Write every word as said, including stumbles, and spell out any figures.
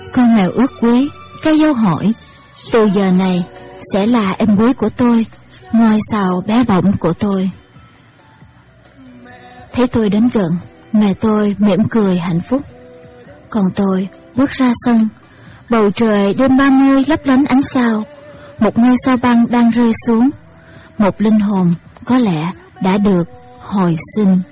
Con mèo ước quý, cái dấu hỏi, từ giờ này sẽ là em quý của tôi, ngôi sao bé bỏng của tôi. Thấy tôi đến gần, mẹ tôi mỉm cười hạnh phúc. Còn tôi bước ra sân. Bầu trời đêm ba mươi lấp lánh ánh sao. Một ngôi sao băng đang rơi xuống. Một linh hồn có lẽ đã được hồi sinh.